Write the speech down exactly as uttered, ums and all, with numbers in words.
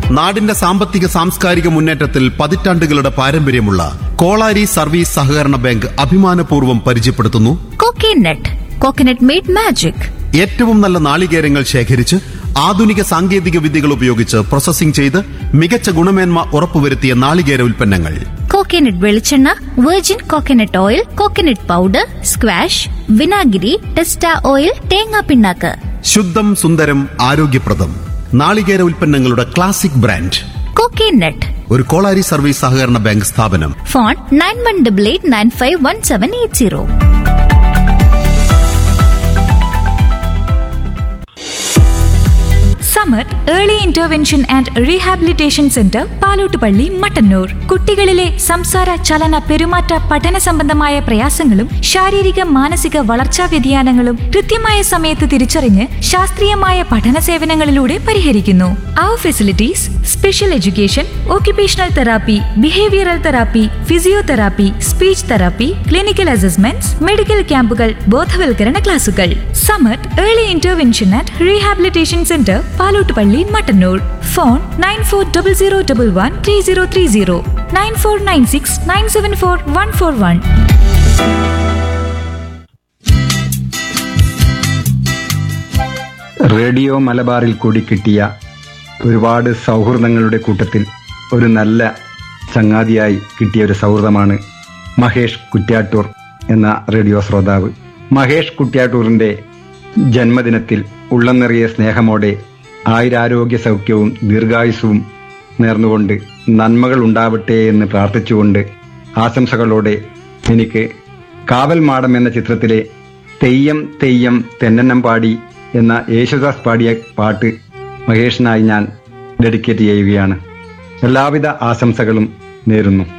നാടിന്റെ സാമ്പത്തിക സാംസ്കാരിക മുന്നേറ്റത്തിൽ പതിറ്റാണ്ടുകളുടെ പാരമ്പര്യമുള്ള കോളാരി സർവീസ് സഹകരണ ബാങ്ക് അഭിമാനപൂർവ്വം പരിചയപ്പെടുത്തുന്നു കോക്കനട്ട്. Coconut made magic. ഏറ്റവും നല്ല നാളികേരങ്ങൾ ശേഖരിച്ച് ആധുനിക സാങ്കേതിക വിദ്യകൾ ഉപയോഗിച്ച് പ്രോസസ്സിംഗ് ചെയ്ത് മികച്ച ഗുണമേന്മ ഉറപ്പുവരുത്തിയ നാളികേര ഉൽപ്പന്നങ്ങൾ. കോക്കനട്ട് വെളിച്ചെണ്ണ, virgin coconut oil, coconut powder, squash, വിനാഗിരി, ടെസ്റ്റ ഓയിൽ, തേങ്ങാ പിണ്ണാക്ക്. ശുദ്ധം സുന്ദരം ആരോഗ്യപ്രദം നാളികേര ഉൽപ്പന്നങ്ങളുടെ ക്ലാസിക് ബ്രാൻഡ് കോക്കനട്ട്. ഒരു കോളാരി സർവീസ് സഹകരണ ബാങ്ക് സ്ഥാപനം. Phone nine one double eight nine five one seven eight zero. Samar early intervention and rehabilitation centre Palottupalli Mattannur. കുട്ടികളിലെ സംസാര ചലന പെരുമാറ്റ പഠന സംബന്ധമായ പ്രയാസങ്ങളും ശാരീരിക മാനസിക വളർച്ചാ വ്യതിയാനങ്ങളും കൃത്യമായ സമയത്ത് തിരിച്ചറിഞ്ഞ് ശാസ്ത്രീയമായ പഠന സേവനങ്ങളിലൂടെ പരിഹരിക്കുന്നു. അവർ facilities: special education, occupational therapy, behavioural therapy, physiotherapy, speech therapy, clinical assessments, medical ക്യാമ്പുകൾ, ബോധവൽക്കരണ ക്ലാസുകൾ. Samar early intervention and rehabilitation centre Palottupalli Mattannur. Phone nine four double zero double one three zero three zero, nine four nine six nine seven four one four one. Radio മലബാറിൽ കൂടി കിട്ടിയ ഒരുപാട് സൗഹൃദങ്ങളുടെ കൂട്ടത്തിൽ ഒരു നല്ല ചങ്ങാതിയായി കിട്ടിയ ഒരു സൗഹൃദമാണ് മഹേഷ് കുറ്റ്യാട്ടൂർ എന്ന റേഡിയോ ശ്രോതാവ്. മഹേഷ് കുറ്റ്യാട്ടൂറിൻ്റെ ജന്മദിനത്തിൽ ഉള്ളം നിറയെ സ്നേഹമോടെ ആയുരാരോഗ്യ സൗഖ്യവും ദീർഘായുസ്സവും നേർന്നുകൊണ്ട് നന്മകൾ ഉണ്ടാവട്ടെ എന്ന് പ്രാർത്ഥിച്ചുകൊണ്ട് ആശംസകളോടെ എനിക്ക് കാവൽ മാടം എന്ന ചിത്രത്തിലെ തെയ്യം തെയ്യം തെന്നന്നം പാടി എന്ന യേശുദാസ് പാടിയ പാട്ട് മഹേഷിനായി ഞാൻ ഡെഡിക്കേറ്റ് ചെയ്യുകയാണ്. എല്ലാവിധ ആശംസകളും നേരുന്നു.